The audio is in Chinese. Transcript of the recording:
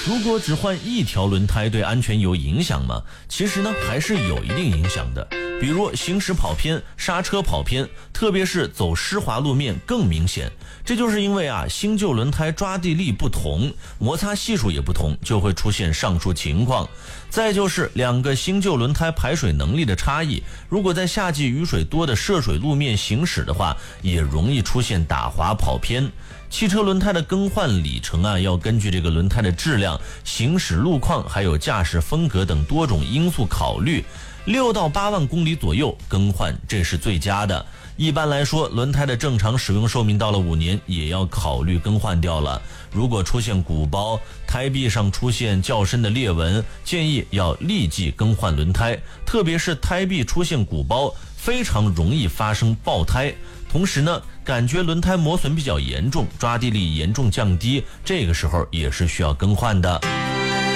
如果只换一条轮胎对安全有影响吗？其实呢，还是有一定影响的。比如行驶跑偏、刹车跑偏，特别是走湿滑路面更明显。这就是因为新旧轮胎抓地力不同，摩擦系数也不同，就会出现上述情况。再就是两个新旧轮胎排水能力的差异，如果在夏季雨水多的涉水路面行驶的话，也容易出现打滑跑偏。汽车轮胎的更换里程要根据这个轮胎的质量、行驶路况还有驾驶风格等多种因素考虑，6到8万公里左右更换，这是最佳的。一般来说，轮胎的正常使用寿命到了5年，也要考虑更换掉了。如果出现鼓包，胎壁上出现较深的裂纹，建议要立即更换轮胎，特别是胎壁出现鼓包，非常容易发生爆胎。同时呢，感觉轮胎磨损比较严重，抓地力严重降低，这个时候也是需要更换的。